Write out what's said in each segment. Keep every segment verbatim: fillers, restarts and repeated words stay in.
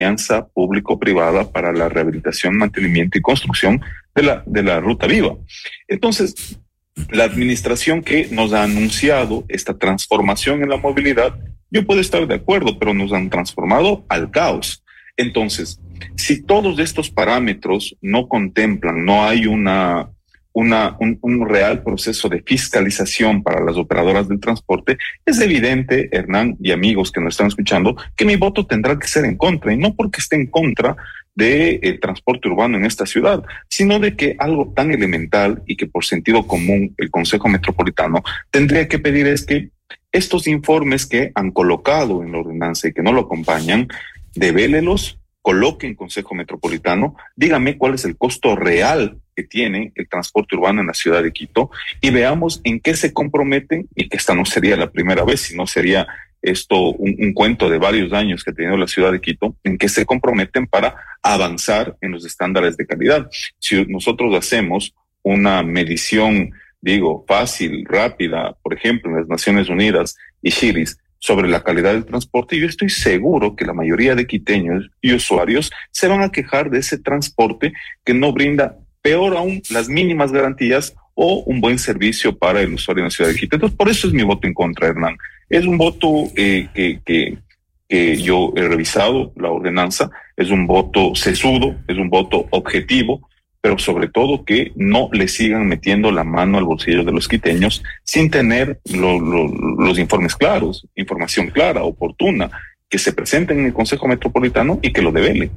alianza público-privada para la rehabilitación, mantenimiento y construcción de la, de la ruta viva. Entonces, la administración que nos ha anunciado esta transformación en la movilidad, yo puedo estar de acuerdo, pero nos han transformado al caos. Entonces, si todos estos parámetros no contemplan, no hay una, una, un, un real proceso de fiscalización para las operadoras del transporte, es evidente, Hernán y amigos que nos están escuchando, que mi voto tendrá que ser en contra, y no porque esté en contra del transporte urbano en esta ciudad, sino de que algo tan elemental y que por sentido común el Consejo Metropolitano tendría que pedir es que estos informes que han colocado en la ordenanza y que no lo acompañan, devélelos, coloque en Consejo Metropolitano, dígame cuál es el costo real que tiene el transporte urbano en la ciudad de Quito y veamos en qué se comprometen, y que esta no sería la primera vez, sino sería esto un, un cuento de varios años que ha tenido la ciudad de Quito, en qué se comprometen para avanzar en los estándares de calidad. Si nosotros hacemos una medición, digo, fácil, rápida, por ejemplo, en las Naciones Unidas y Chiris, sobre la calidad del transporte, yo estoy seguro que la mayoría de quiteños y usuarios se van a quejar de ese transporte que no brinda, peor aún, las mínimas garantías o un buen servicio para el usuario en la ciudad de Quito. Entonces, por eso es mi voto en contra, Hernán. Es un voto eh, que, que, que yo he revisado, la ordenanza, es un voto sesudo, es un voto objetivo, pero sobre todo que no le sigan metiendo la mano al bolsillo de los quiteños sin tener lo, lo, los informes claros, información clara, oportuna, que se presenten en el Consejo Metropolitano y que lo devele.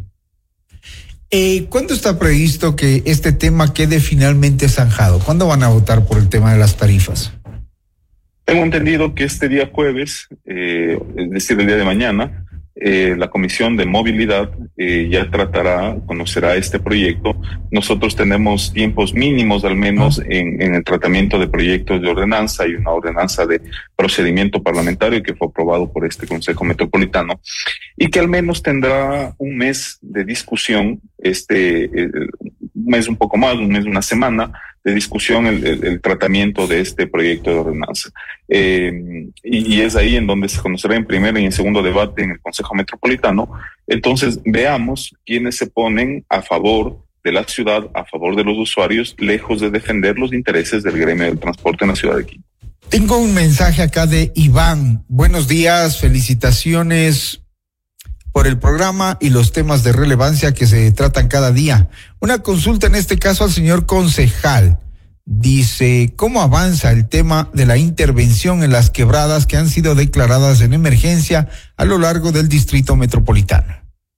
Eh, ¿Cuándo está previsto que este tema quede finalmente zanjado? ¿Cuándo van a votar por el tema de las tarifas? Tengo entendido que este día jueves, eh, es decir, el día de mañana, Eh, la Comisión de Movilidad eh, ya tratará, conocerá este proyecto. Nosotros tenemos tiempos mínimos al menos en, en el tratamiento de proyectos de ordenanza. Hay una ordenanza de procedimiento parlamentario que fue aprobado por este Consejo Metropolitano y que al menos tendrá un mes de discusión, este eh, un mes un poco más, un mes, una semana de discusión, el, el, el tratamiento de este proyecto de ordenanza. Eh, y, y es ahí en donde se conocerá en primer y en segundo debate en el Consejo Metropolitano. Entonces, veamos quiénes se ponen a favor de la ciudad, a favor de los usuarios, lejos de defender los intereses del gremio del transporte en la ciudad de Quito. Tengo un mensaje acá de Iván. Buenos días, felicitaciones por el programa y los temas de relevancia que se tratan cada día. Una consulta en este caso al señor concejal. Dice, ¿cómo avanza el tema de la intervención en las quebradas que han sido declaradas en emergencia a lo largo del distrito metropolitano?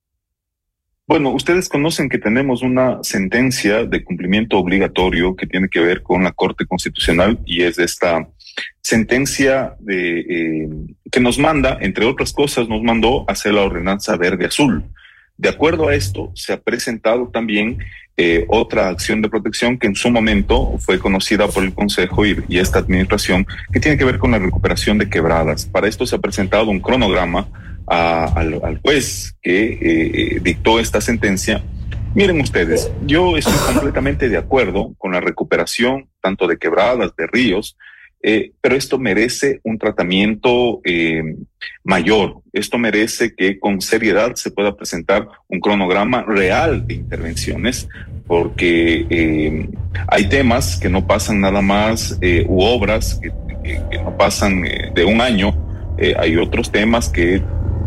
Bueno, ustedes conocen que tenemos una sentencia de cumplimiento obligatorio que tiene que ver con la Corte Constitucional y es esta sentencia de eh, que nos manda, entre otras cosas, nos mandó a hacer la ordenanza verde-azul. De acuerdo a esto, se ha presentado también eh, otra acción de protección que en su momento fue conocida por el Consejo y, y esta administración, que tiene que ver con la recuperación de quebradas. Para esto se ha presentado un cronograma a, al, al juez que eh, dictó esta sentencia. Miren ustedes, yo estoy completamente de acuerdo con la recuperación tanto de quebradas, de ríos, Eh, pero esto merece un tratamiento eh, mayor. Esto merece que con seriedad se pueda presentar un cronograma real de intervenciones, porque eh, hay temas que no pasan nada más, eh, u obras que, que, que no pasan eh, de un año. Eh, hay otros temas que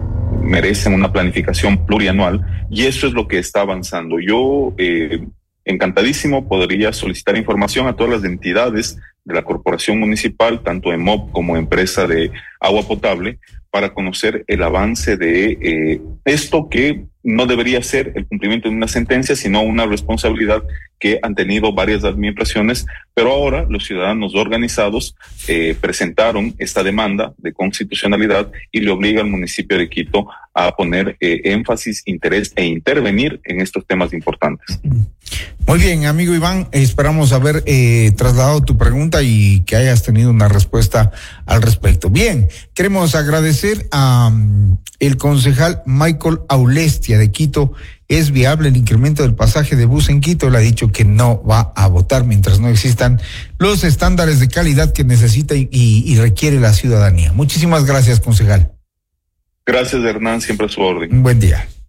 merecen una planificación plurianual y eso es lo que está avanzando. Yo eh, encantadísimo podría solicitar información a todas las entidades de la corporación municipal, tanto E M O P como empresa de agua potable, para conocer el avance de eh, esto que no debería ser el cumplimiento de una sentencia, sino una responsabilidad que han tenido varias administraciones, pero ahora los ciudadanos organizados eh, presentaron esta demanda de constitucionalidad y le obliga al municipio de Quito a poner eh, énfasis, interés e intervenir en estos temas importantes. Muy bien, amigo Iván, esperamos haber eh, trasladado tu pregunta y que hayas tenido una respuesta al respecto. Bien, queremos agradecer a um, el concejal Michael Aulestia de Quito. ¿Es viable el incremento del pasaje de bus en Quito? Él ha dicho que no va a votar mientras no existan los estándares de calidad que necesita y, y, y requiere la ciudadanía. Muchísimas gracias, concejal. Gracias, Hernán, siempre a su orden. Un buen día.